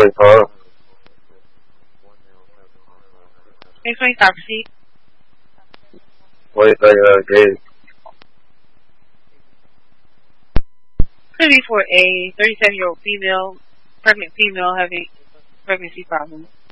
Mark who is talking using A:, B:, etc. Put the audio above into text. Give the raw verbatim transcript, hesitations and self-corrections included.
A: morning, Carl.
B: Next one, stop proceed.
A: What do you think of that game?
B: Could be for a thirty-seven-year-old female, pregnant female having pregnancy problems.